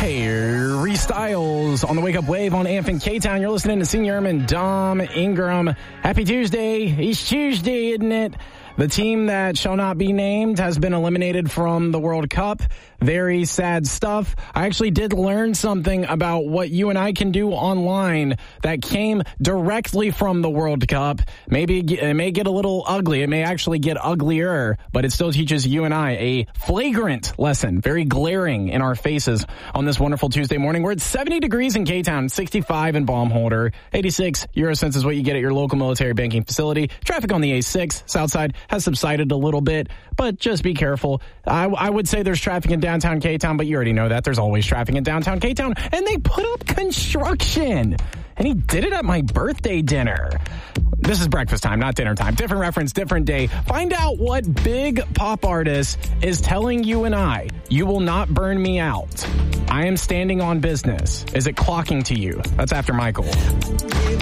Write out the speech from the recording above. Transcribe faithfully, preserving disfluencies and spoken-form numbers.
Harry Styles on the Wake Up Wave on A F N K-Town. You're listening to Senior and Dom Ingram. Happy Tuesday. It's Tuesday, isn't it? The team that shall not be named has been eliminated from the World Cup. Very sad stuff. I actually did learn something about what you and I can do online that came directly from the World Cup. Maybe it may get a little ugly. It may actually get uglier, but it still teaches you and I a flagrant lesson, very glaring in our faces on this wonderful Tuesday morning. We're at seventy degrees in K-Town, sixty-five in Baumholder, eighty-six Eurocents is what you get at your local military banking facility. Traffic on the A six, south side, has subsided a little bit, but just be careful. I, I would say there's traffic in downtown K-Town, but you already know that. There's always traffic in downtown K-Town, and they put up construction, and he did it at my birthday dinner. This is breakfast time, not dinner time. Different reference, different day. Find out what big pop artist is telling you and I, you will not burn me out. I am standing on business. Is it clocking to you? That's after Michael.